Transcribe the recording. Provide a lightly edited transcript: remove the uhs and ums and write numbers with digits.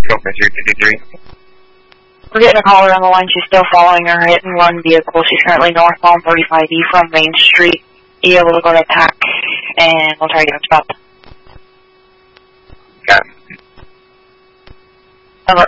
We're getting a caller on the line. She's still following her hit and run vehicle. She's currently northbound 35E from Main Street. Be able to go to attack, and we'll try to get her stopped.